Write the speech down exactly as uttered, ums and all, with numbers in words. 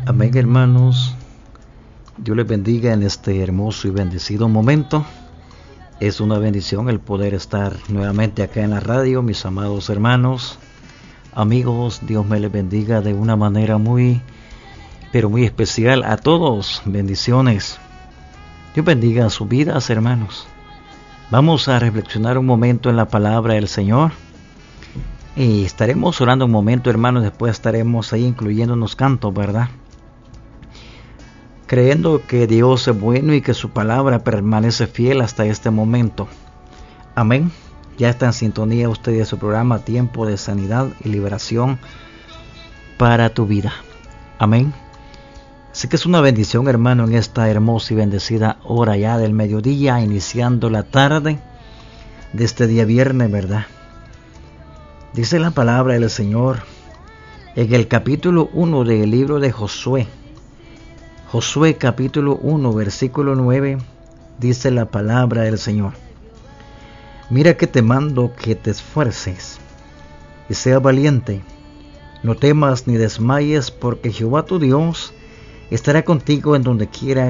Amén, hermanos. Dios les bendiga en este hermoso y bendecido momento. Es una bendición el poder estar nuevamente acá en la radio, mis amados hermanos, amigos. Dios me les bendiga de una manera muy, pero muy especial a todos. Bendiciones. Dios bendiga a sus vidas, hermanos. Vamos a reflexionar un momento en la palabra del Señor. Y estaremos orando un momento, hermanos. Después estaremos ahí incluyendo unos cantos, ¿verdad? Creyendo que Dios es bueno y que su palabra permanece fiel hasta este momento. Amén. Ya está en sintonía usted de su programa Tiempo de Sanidad y Liberación para tu vida. Amén. Así que es una bendición, hermano, en esta hermosa y bendecida hora ya del mediodía, iniciando la tarde de este día viernes, ¿verdad? Dice la palabra del Señor en el capítulo uno del libro de Josué. Josué capítulo uno, versículo nueve, dice la palabra del Señor. Mira que te mando que te esfuerces y seas valiente. No temas ni desmayes, porque Jehová tu Dios estará contigo en donde quiera